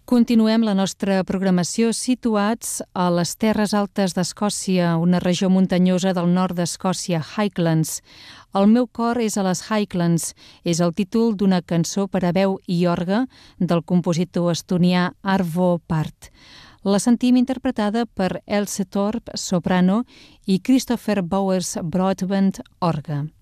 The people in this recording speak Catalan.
Continuem la nostra programació situats a les Terres Altes d'Escòcia, una regió muntanyosa del nord d'Escòcia, Highlands. El meu cor és a les Highlands és el títol d'una cançó per a veu i orgue del compositor estonià Arvo Pärt. La sentim interpretada per Else Torp, soprano, i Christopher Bowers Broadbent, orgue.